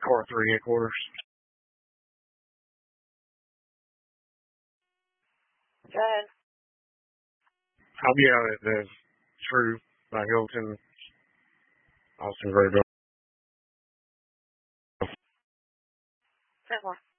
Car 3 headquarters. Go ahead. I'll be out at the True by Hilton, Austin Graybill. 10-4.